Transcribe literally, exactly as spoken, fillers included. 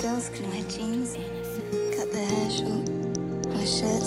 girls, my jeans, cut the hair short, my shirt